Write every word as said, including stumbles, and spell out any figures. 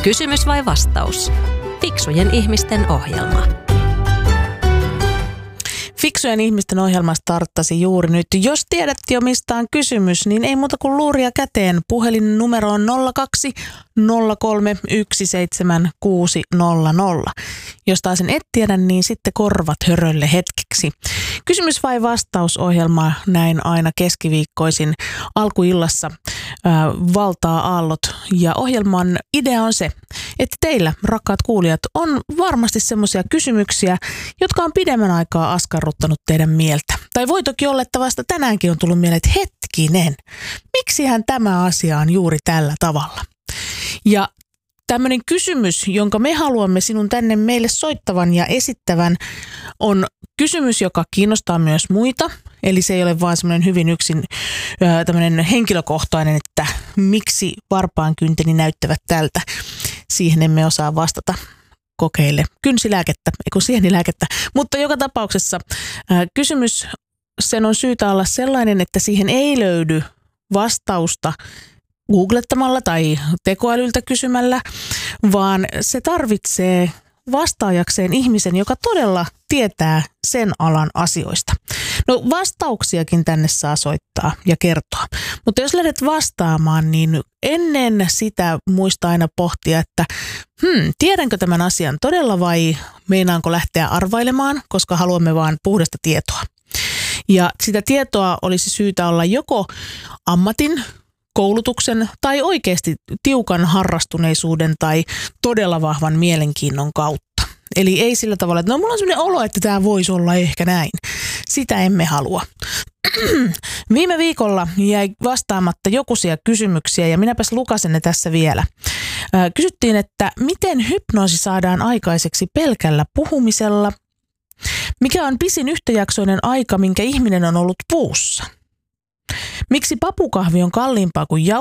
Kysymys vai vastaus? Fiksujen ihmisten ohjelma. Fiksujen ihmisten ohjelma starttasi juuri nyt. Jos tiedät jo mistä on kysymys, niin ei muuta kuin luuria käteen. Puhelin numero on nolla kaksi nolla kolme yksi seitsemän kuusi nolla nolla. Jos taas et tiedä, niin sitten korvat hörölle hetkeksi. Kysymys vai vastaus -ohjelma näin aina keskiviikkoisin alkuillassa äh, valtaa aallot. Ja ohjelman idea on se, että teillä, rakkaat kuulijat, on varmasti semmoisia kysymyksiä, jotka on pidemmän aikaa askarruttanut teidän mieltä. Tai voi toki olla, että vasta tänäänkin on tullut mieleen, että hetkinen, miksihän tämä asia on juuri tällä tavalla. Ja tämmöinen kysymys, jonka me haluamme sinun tänne meille soittavan ja esittävän, on kysymys, joka kiinnostaa myös muita. Eli se ei ole vaan semmoinen hyvin yksin tämmöinen henkilökohtainen, että miksi varpaankynteni näyttävät tältä. Siihen emme osaa vastata. Kokeile kynsilääkettä, eikö sienilääkettä. Mutta joka tapauksessa ää, kysymys, sen on syytä olla sellainen, että siihen ei löydy vastausta googlettamalla tai tekoälyltä kysymällä, vaan se tarvitsee vastaajakseen ihmisen, joka todella tietää sen alan asioista. No vastauksiakin tänne saa soittaa ja kertoa, mutta jos lähdet vastaamaan, niin ennen sitä muista aina pohtia, että hmm, tiedänkö tämän asian todella vai meinaanko lähteä arvailemaan, koska haluamme vaan puhdasta tietoa. Ja sitä tietoa olisi syytä olla joko ammatin, koulutuksen tai oikeasti tiukan harrastuneisuuden tai todella vahvan mielenkiinnon kautta. Eli ei sillä tavalla, että no mulla on sellainen olo, että tämä voisi olla ehkä näin. Sitä emme halua. Viime viikolla jäi vastaamatta jokuisia kysymyksiä ja minäpäs lukasen ne tässä vielä. Kysyttiin, että miten hypnoosi saadaan aikaiseksi pelkällä puhumisella? Mikä on pisin yhtäjaksoinen aika, minkä ihminen on ollut puussa? Miksi papukahvi on kalliimpaa kuin jauho?